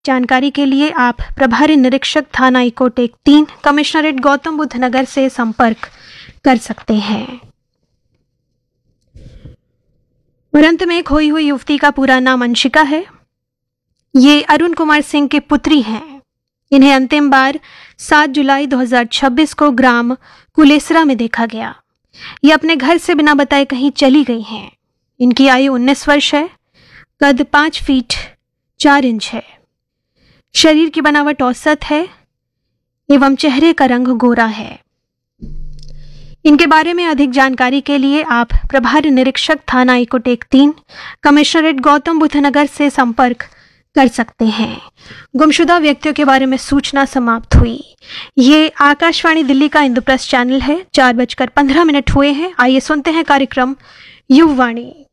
जानकारी के लिए आप प्रभारी निरीक्षक थाना इकोटेक 3 कमिश्नरेट गौतम बुद्ध नगर से संपर्क कर सकते हैं। और अंत में खोई हुई युवती का पूरा नाम अंशिका है। ये अरुण कुमार सिंह की पुत्री हैं। इन्हें अंतिम बार 7 जुलाई 2026 को ग्राम कुलेसरा में देखा गया। ये अपने घर से बिना बताए कहीं चली गई हैं। इनकी आयु 19 वर्ष है। कद 5 फीट 4 इंच है। शरीर की बनावट औसत है एवं चेहरे का रंग गोरा है। इनके बारे में अधिक जानकारी के लिए आप प्रभारी निरीक्षक थाना इकोटेक 3 कमिश्नरेट गौतम बुद्ध नगर से संपर्क कर सकते हैं। गुमशुदा व्यक्तियों के बारे में सूचना समाप्त हुई। ये आकाशवाणी दिल्ली का इंद्रप्रस्थ चैनल है। 4:15 हुए हैं। आइए सुनते हैं कार्यक्रम युववाणी।